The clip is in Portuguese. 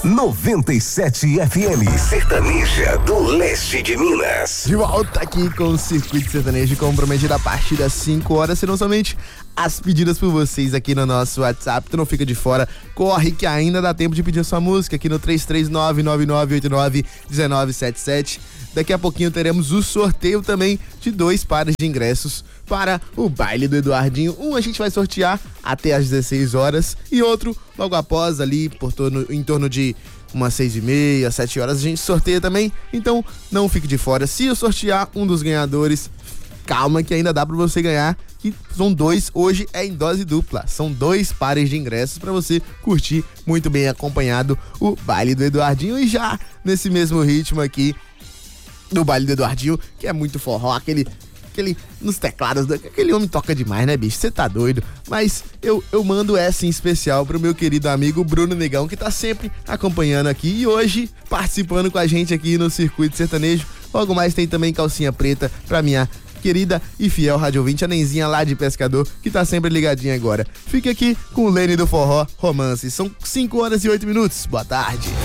97 FM, sertaneja do leste de Minas. De volta aqui com o Circuito Sertanejo, comprometido a partir das 5 horas, serão somente as pedidas por vocês aqui no nosso WhatsApp. Tu não fica de fora, corre que ainda dá tempo de pedir sua música aqui no 33999891977. Daqui a pouquinho teremos o sorteio também de 2 pares de ingressos para o baile do Eduardinho. Um a gente vai sortear até às 16 horas e outro logo após ali em torno de umas 6h30, 7 horas a gente sorteia também. Então não fique de fora. Se eu sortear um dos ganhadores, calma que ainda dá para você ganhar. Que são 2, hoje é em dose dupla. São 2 pares de ingressos para você curtir muito bem acompanhado o baile do Eduardinho. E já nesse mesmo ritmo aqui do baile do Eduardinho, que é muito forró, aquele nos teclados, aquele homem toca demais, né, bicho? Você tá doido? Mas eu mando essa em especial pro meu querido amigo Bruno Negão, que tá sempre acompanhando aqui e hoje participando com a gente aqui no Circuito Sertanejo. Logo mais tem também calcinha preta pra minha querida e fiel rádio ouvinte, a Nenzinha lá de Pescador, que tá sempre ligadinha agora. Fique aqui com o Lene do Forró Romance. São 5 horas e 8 minutos. Boa tarde.